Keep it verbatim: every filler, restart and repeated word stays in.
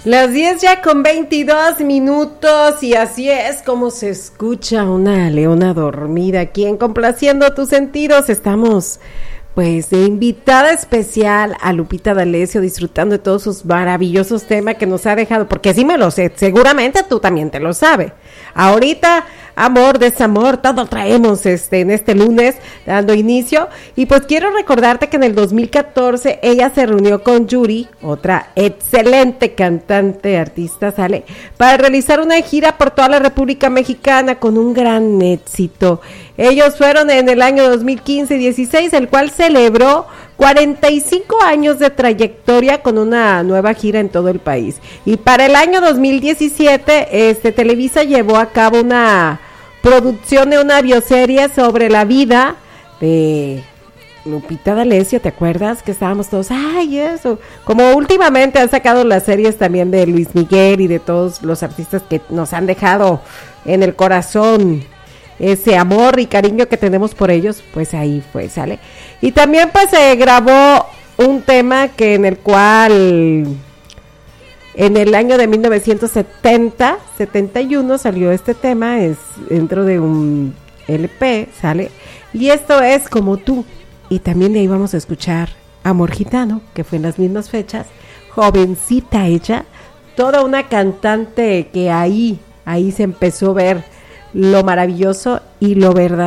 Las diez ya con veintidós minutos y así es como se escucha una leona dormida aquí en Complaciendo Tus Sentidos. Estamos pues de invitada especial a Lupita D'Alessio, disfrutando de todos sus maravillosos temas que nos ha dejado, porque sí me lo sé, seguramente tú también te lo sabes. Ahorita, amor, desamor, todo traemos este en este lunes, dando inicio, y pues quiero recordarte que en el dos mil catorce ella se reunió con Yuri, otra excelente cantante, artista, sale, para realizar una gira por toda la República Mexicana con un gran éxito. Ellos fueron en el año dos mil quince y dieciséis, el cual celebró cuarenta y cinco años de trayectoria con una nueva gira en todo el país. Y para el año dos mil diecisiete, este, Televisa llevó a cabo una producción de una bioserie sobre la vida de Lupita D'Alessio. ¿Te acuerdas que estábamos todos, ay, eso? Como últimamente han sacado las series también de Luis Miguel y de todos los artistas que nos han dejado en el corazón ese amor y cariño que tenemos por ellos, pues ahí fue, ¿sale? Y también pues se grabó un tema que en el cual en el año de mil novecientos setenta, setenta y uno salió este tema, es dentro de un L P, ¿sale? Y esto es Como Tú, y también de ahí vamos a escuchar Amor Gitano, que fue en las mismas fechas, jovencita ella, toda una cantante que ahí, ahí se empezó a ver lo maravilloso y lo verdadero